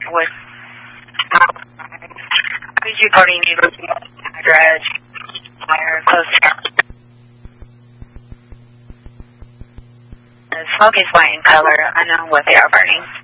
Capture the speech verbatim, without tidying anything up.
with you voting address wire close to the smoke is white in color. I know what they are burning.